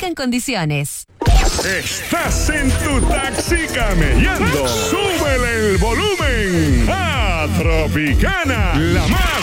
Aplican condiciones. Estás en tu taxi camellando. Súbele el volumen a Tropicana, la más